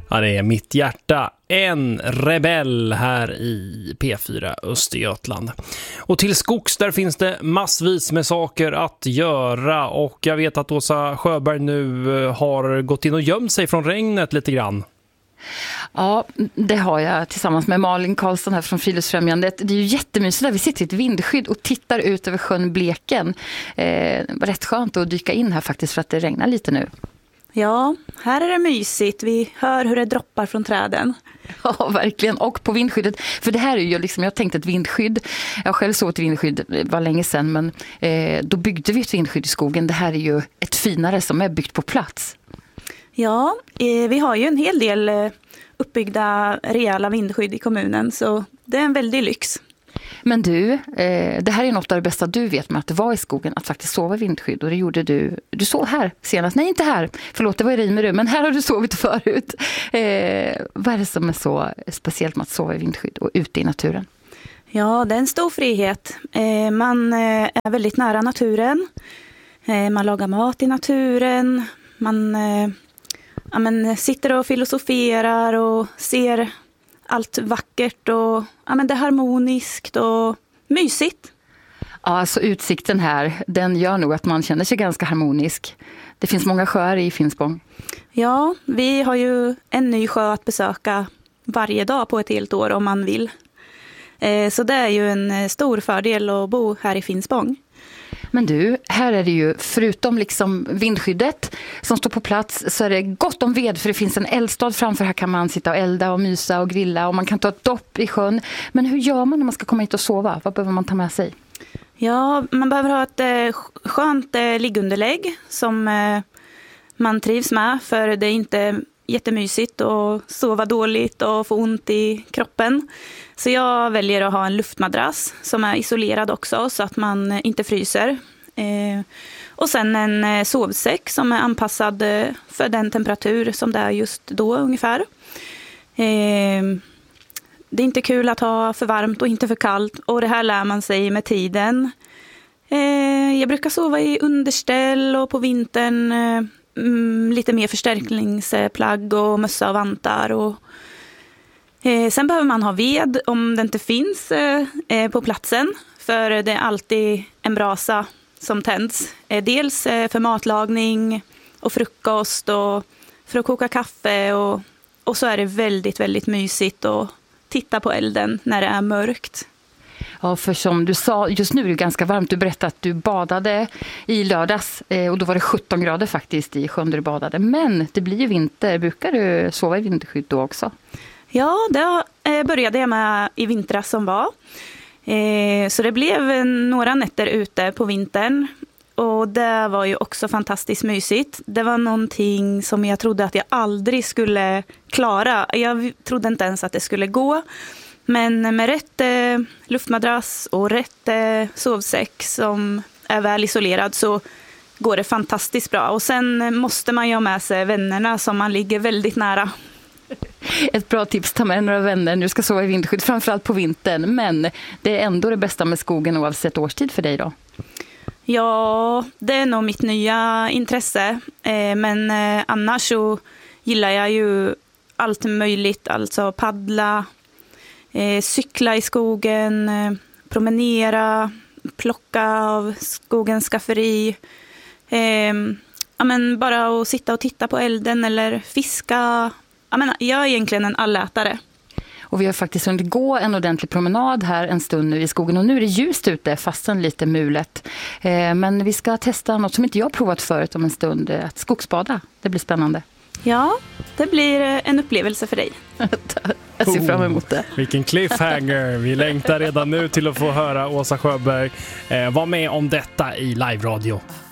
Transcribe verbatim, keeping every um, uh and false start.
Ja, det är Mitt hjärta, en rebell här i P fyra Östergötland. Och till skogs där finns det massvis med saker att göra, och jag vet att Åsa Sjöberg nu har gått in och gömt sig från regnet lite grann. Ja, det har jag tillsammans med Malin Karlsson här från Friluftsfrämjandet. Det är ju jättemysigt där vi sitter i ett vindskydd och tittar ut över sjön Bleken. Eh, det var rätt skönt att dyka in här faktiskt för att det regnar lite nu. Ja, här är det mysigt. Vi hör hur det droppar från träden. Ja, verkligen. Och på vindskyddet. För det här är ju liksom, jag tänkte ett vindskydd. Jag själv såg ett vindskydd, det var länge sedan. Men eh, då byggde vi ett vindskydd i skogen. Det här är ju ett finare som är byggt på plats. Ja, eh, vi har ju en hel del eh, uppbyggda rejäla vindskydd i kommunen. Så det är en väldig lyx. Men du, eh, det här är något av det bästa du vet med att det var i skogen, att faktiskt sova i vindskydd. Och det gjorde du, du sov här senast. Nej, inte här. Förlåt, det var i Rimerö, men här har du sovit förut. Eh, vad är det som är så speciellt med att sova i vindskydd och ute i naturen? Ja, det är en stor frihet. Eh, man eh, är väldigt nära naturen. Eh, man lagar mat i naturen. Man eh, ja, men, sitter och filosoferar och ser allt vackert och ja, men det är harmoniskt och mysigt. Ja, alltså utsikten här, den gör nog att man känner sig ganska harmonisk. Det finns många sjöar i Finspång. Ja, vi har ju en ny sjö att besöka varje dag på ett helt år om man vill. Eh, så det är ju en stor fördel att bo här i Finspång. Men du, här är det ju förutom liksom vindskyddet som står på plats, så är det gott om ved, för det finns en eldstad framför. Här kan man sitta och elda och mysa och grilla och man kan ta ett dopp i sjön. Men hur gör man när man ska komma hit och sova? Vad behöver man ta med sig? Ja, man behöver ha ett eh, skönt eh, liggunderlägg som eh, man trivs med, för det är inte jättemysigt att sova dåligt och få ont i kroppen. Så jag väljer att ha en luftmadrass som är isolerad också så att man inte fryser. Eh, och sen en eh, sovsäck som är anpassad eh, för den temperatur som det är just då ungefär. Eh, det är inte kul att ha för varmt och inte för kallt, och det här lär man sig med tiden. Eh, jag brukar sova i underställ och på vintern eh, mm, lite mer förstärkningsplagg och mössa och vantar. Och, eh, sen behöver man ha ved om det inte finns eh, på platsen, för det är alltid en brasa som tänds. Eh, dels eh, för matlagning och frukost och för att koka kaffe, och, och så är det väldigt, väldigt mysigt att titta på elden när det är mörkt. Ja, för som du sa, just nu är det ganska varmt. Du berättade att du badade i lördags och då var det sjutton grader faktiskt i sjön där du badade. Men det blir ju vinter. Brukar du sova i vinterskydd då också? Ja, det började jag med i vintras som var. Så det blev några nätter ute på vintern. Och det var ju också fantastiskt mysigt. Det var någonting som jag trodde att jag aldrig skulle klara. Jag trodde inte ens att det skulle gå. Men med rätt eh, luftmadrass och rätt eh, sovsäck som är väl isolerad så går det fantastiskt bra. Och sen måste man ju ha med sig vännerna som man ligger väldigt nära. Ett bra tips, ta med några vänner. Du ska sova i vinterskydd, framförallt på vintern. Men det är ändå det bästa med skogen oavsett årstid för dig då? Ja, det är nog mitt nya intresse. Eh, men eh, annars så gillar jag ju allt möjligt. Alltså paddla, eh, cykla i skogen, eh, promenera, plocka av skogens skafferi. Eh, ja, men bara att sitta och titta på elden eller fiska. Jag, menar, jag är egentligen en allätare. Och vi har faktiskt hunnit gå en ordentlig promenad här en stund nu i skogen. Och nu är det ljust ute, fastän lite mulet. Eh, men vi ska testa något som inte jag har provat förut om en stund. Att skogsbada. Det blir spännande. Ja, det blir en upplevelse för dig. Jag ser fram emot det. Oh, vilken cliffhanger. Vi längtar redan nu till att få höra Åsa Sjöberg eh, vara med om detta i live-radio.